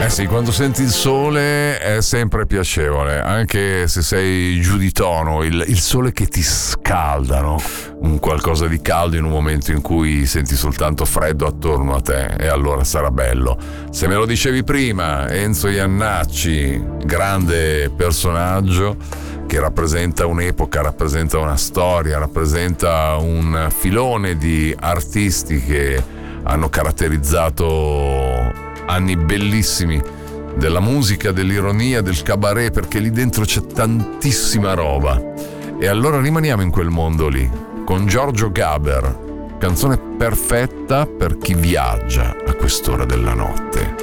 Sì, quando senti il sole è sempre piacevole, anche se sei giù di tono, il sole che ti scalda, no? Un qualcosa di caldo in un momento in cui senti soltanto freddo attorno a te, e allora sarà bello. Se me lo dicevi prima, Enzo Jannacci, grande personaggio che rappresenta un'epoca, rappresenta una storia, rappresenta un filone di artisti che hanno caratterizzato anni bellissimi della musica, dell'ironia, del cabaret, perché lì dentro c'è tantissima roba. E allora rimaniamo in quel mondo lì, con Giorgio Gaber, canzone perfetta per chi viaggia a quest'ora della notte.